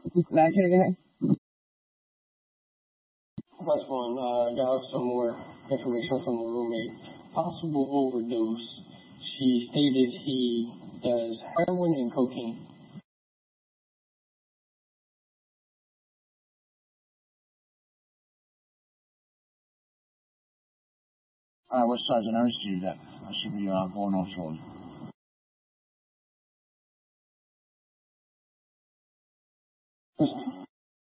Back here again. First one, got some more information from the roommate. Possible overdose. She stated he does heroin and cocaine. West Sergeant, I received that. I should be going off shortly.